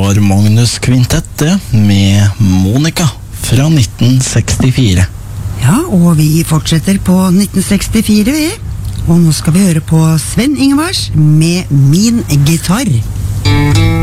var Magnus Kvintett det, med Monica fra 1964. Ja, og vi fortsetter på 1964 vi. Og nå skal vi høre på Sven Ingvars med Min gitar.